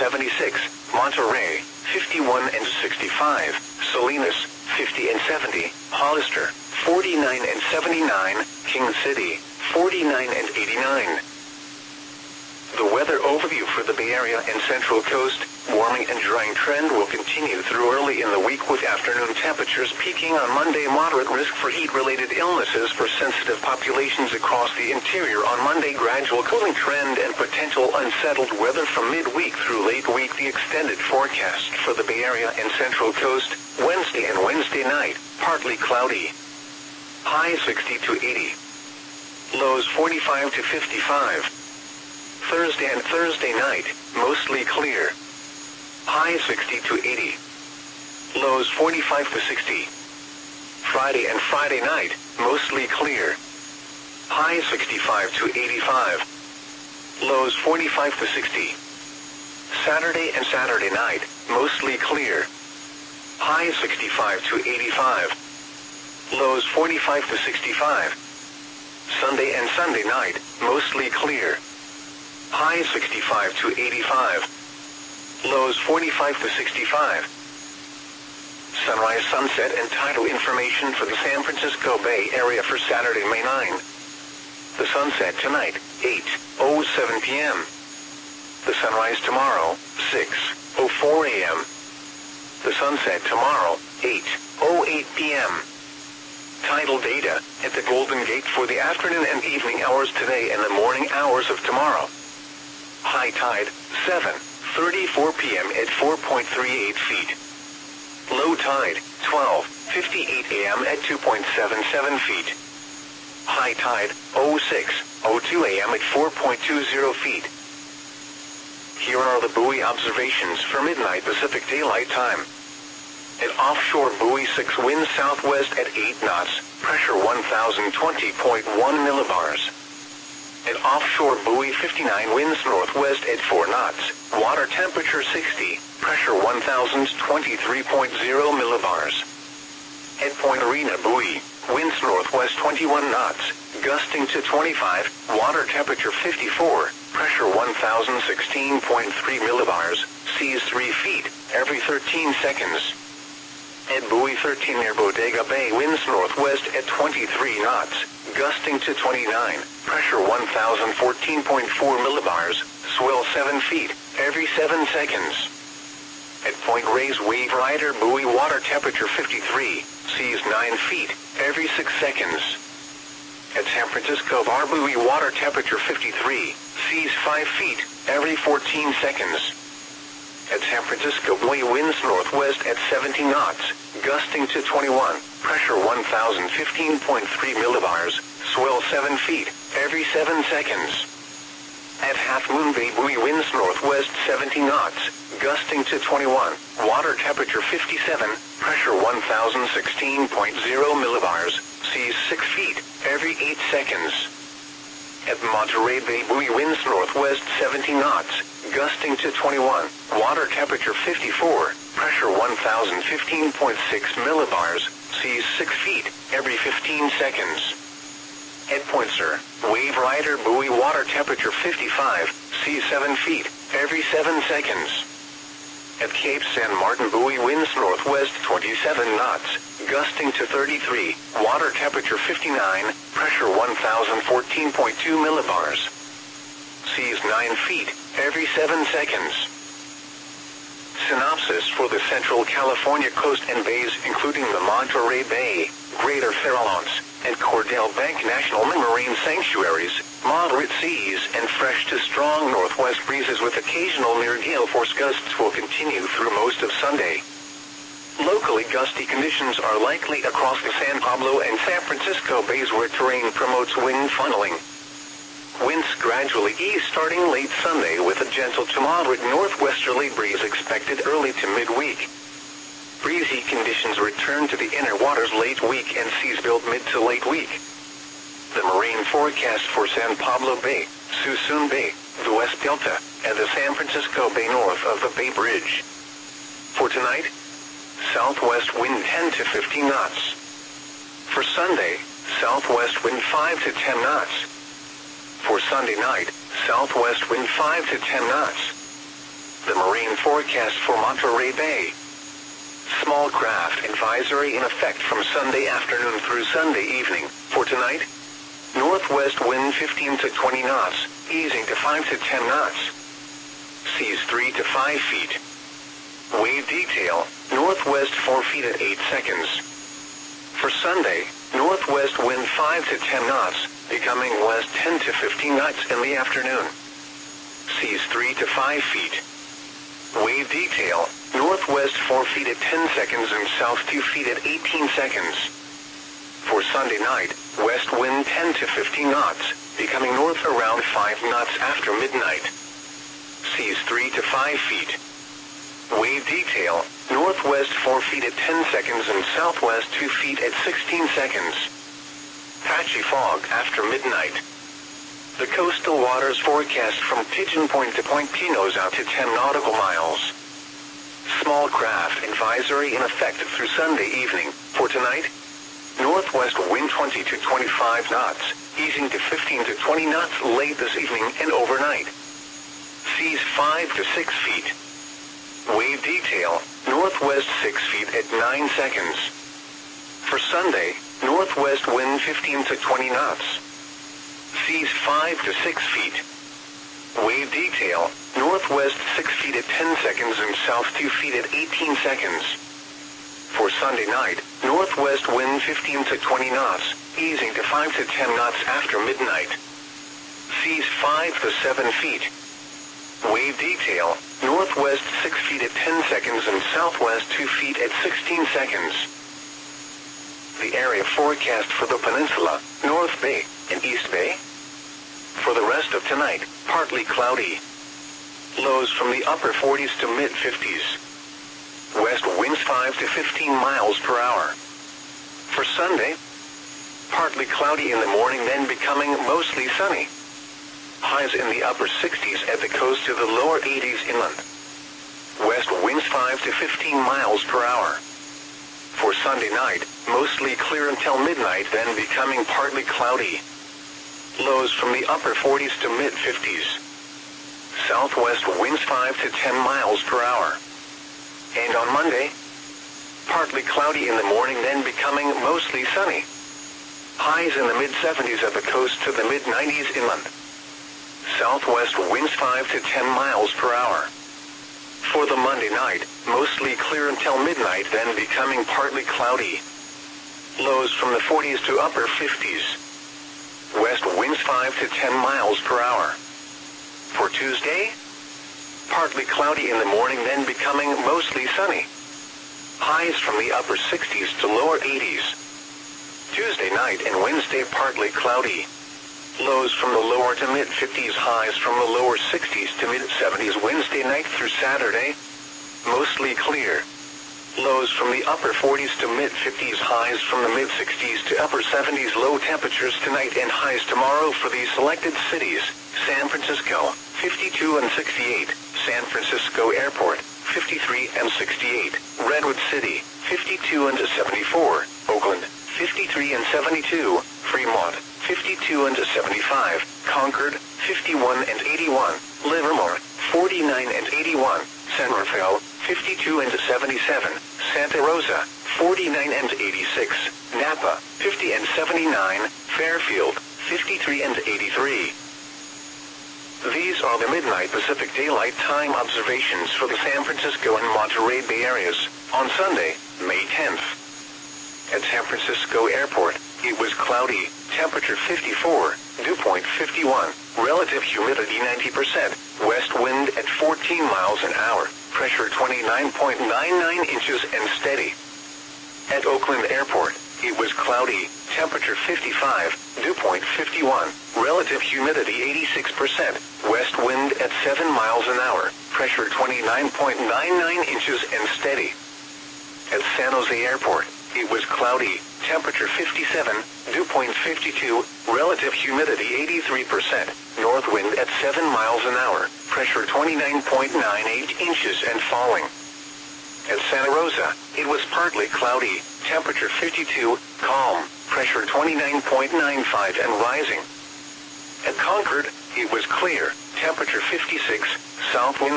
76, Monterey, 51 and 65, Salinas, 50 and 70, Hollister, 49 and 79, King City, 49 and 89. The weather overview for the Bay Area and Central Coast. Warming and drying trend will continue through early in the week with afternoon temperatures peaking on Monday. Moderate risk for heat-related illnesses for sensitive populations across the interior on Monday. Gradual cooling trend and potential unsettled weather from midweek through late week. The extended forecast for the Bay Area and Central Coast. Wednesday and Wednesday night, partly cloudy. High 60 to 80. Lows 45 to 55. Thursday and Thursday night, mostly clear. High 60 to 80. Lows 45 to 60. Friday and Friday night, mostly clear. High 65 to 85. Lows 45 to 60. Saturday and Saturday night, mostly clear. High 65 to 85. Lows 45 to 65. Sunday and Sunday night, mostly clear. High 65 to 85. Lows 45 to 65. Sunrise, sunset, and tidal information for the San Francisco Bay Area for Saturday, May 9. The sunset tonight, 8:07 p.m. The sunrise tomorrow, 6:04 a.m. The sunset tomorrow, 8:08 p.m. Tidal data at the Golden Gate for the afternoon and evening hours today and the morning hours of tomorrow. High tide, 7:34 p.m. at 4.38 feet. Low tide, 12:58 a.m. at 2.77 feet. High tide, 06:02 a.m. at 4.20 feet. Here are the buoy observations for midnight Pacific Daylight Time. At offshore buoy 6 winds southwest at 8 knots, pressure 1020.1 millibars. At offshore buoy 59 winds northwest at 4 knots, water temperature 60, pressure 1023.0 millibars. At Point Arena buoy, winds northwest 21 knots, gusting to 25, water temperature 54, pressure 1016.3 millibars, seas 3 feet, every 13 seconds. At buoy 13 near Bodega Bay, winds northwest at 23 knots, gusting to 29, pressure 1014.4 millibars, swell 7 feet, every 7 seconds. At Point Reyes Wave Rider buoy, water temperature 53, seas 9 feet, every 6 seconds. At San Francisco Bar buoy, water temperature 53, seas 5 feet, every 14 seconds. At San Francisco buoy, winds northwest at 70 knots, gusting to 21, pressure 1015.3 millibars, swell 7 feet, every 7 seconds. At Half Moon Bay buoy, winds northwest 70 knots, gusting to 21, water temperature 57, pressure 1016.0 millibars, seas 6 feet, every 8 seconds. At Monterey Bay buoy, winds northwest 70 knots, gusting to 21, water temperature 54, pressure 1015.6 millibars, seas 6 feet, every 15 seconds. At Point Sur, Wave Rider buoy, water temperature 55, seas 7 feet, every 7 seconds. At Cape San Martin buoy, winds northwest 27 knots, gusting to 33, water temperature 59, pressure 1014.2 millibars. Seas 9 feet, every 7 seconds. Synopsis for the Central California coast and bays, including the Monterey Bay, Greater Farallones, and Cordell Bank National Marine Sanctuaries, moderate seas and fresh to strong northwest breezes with occasional near gale force gusts will continue through most of Sunday. Locally gusty conditions are likely across the San Pablo and San Francisco bays where terrain promotes wind funneling. Winds gradually ease starting late Sunday with a gentle to moderate northwesterly breeze expected early to midweek. Breezy conditions return to the inner waters late week and seas build mid to late week. The marine forecast for San Pablo Bay, Suisun Bay, the West Delta, and the San Francisco Bay north of the Bay Bridge. For tonight, southwest wind 10 to 15 knots. For Sunday, southwest wind 5 to 10 knots. For Sunday night, southwest wind 5 to 10 knots. The marine forecast for Monterey Bay. Small craft advisory in effect from Sunday afternoon through Sunday evening. For tonight, northwest wind 15 to 20 knots, easing to 5 to 10 knots. Seas 3 to 5 feet. Wave detail, northwest 4 feet at 8 seconds. For Sunday, northwest wind 5 to 10 knots, becoming west 10 to 15 knots in the afternoon. Seas 3 to 5 feet. Wave detail, northwest 4 feet at 10 seconds and south 2 feet at 18 seconds. For Sunday night, west wind 10 to 15 knots, becoming north around 5 knots after midnight. Seas 3 to 5 feet. Wave detail, northwest 4 feet at 10 seconds and southwest 2 feet at 16 seconds. Patchy fog after midnight. The coastal waters forecast from Pigeon Point to Point Pinos out to 10 nautical miles. Small craft advisory in effect through Sunday evening. For tonight, northwest wind 20 to 25 knots, easing to 15 to 20 knots late this evening and overnight. Seas 5 to 6 feet. Wave detail, northwest 6 feet at 9 seconds. For Sunday, northwest wind 15 to 20 knots. Seas 5 to 6 feet. Wave detail, northwest 6 feet at 10 seconds and south 2 feet at 18 seconds. For Sunday night, northwest wind 15 to 20 knots, easing to 5 to 10 knots after midnight. Seas 5 to 7 feet. Wave detail, northwest 6 feet at 10 seconds and southwest 2 feet at 16 seconds. The area forecast for the peninsula, North Bay, and East Bay. For the rest of tonight, partly cloudy. Lows from the upper 40s to mid-50s. West winds 5 to 15 miles per hour. For Sunday, partly cloudy in the morning, then becoming mostly sunny. Highs in the upper 60s at the coast to the lower 80s inland. West winds 5 to 15 miles per hour. For Sunday night, mostly clear until midnight, then becoming partly cloudy. Lows from the upper 40s to mid-50s. Southwest winds 5 to 10 miles per hour. And on Monday, partly cloudy in the morning, then becoming mostly sunny. Highs in the mid-70s at the coast to the mid-90s inland. Southwest winds 5 to 10 miles per hour. For the Monday night, mostly clear until midnight, then becoming partly cloudy. Lows from the 40s to upper 50s. West winds 5 to 10 miles per hour. For Tuesday, partly cloudy in the morning, then becoming mostly sunny. Highs from the upper 60s to lower 80s. Tuesday night and Wednesday partly cloudy. Lows from the lower to mid-50s, highs from the lower 60s to mid-70s Wednesday night through Saturday. Mostly clear. Lows from the upper 40s to mid-50s, highs from the mid-60s to upper 70s. Low temperatures tonight and highs tomorrow for these selected cities: San Francisco, 52 and 68, San Francisco Airport, 53 and 68, Redwood City, 52 and 74, Oakland, 53 and 72, Fremont, 52 and 75, Concord, 51 and 81, Livermore, 49 and 81, San Rafael, 52 and 77, Santa Rosa, 49 and 86, Napa, 50 and 79, Fairfield, 53 and 83. These are the midnight Pacific Daylight Time observations for the San Francisco and Monterey Bay areas on Sunday, May 10th. At San Francisco Airport, it was cloudy, temperature 54, dew point 51, relative humidity 90%, west wind at 14 miles an hour, pressure 29.99 inches and steady. At Oakland Airport, it was cloudy, temperature 55, dew point 51, relative humidity 86%, west wind at 7 miles an hour, pressure 29.99 inches and steady. At San Jose Airport, it was cloudy, temperature 57, dew point 52, relative humidity 83%, north wind at 7 miles an hour, pressure 29.98 inches and falling. At Santa Rosa, it was partly cloudy, temperature 52, calm, pressure 29.95 and rising. At Concord, it was clear, temperature 56, south wind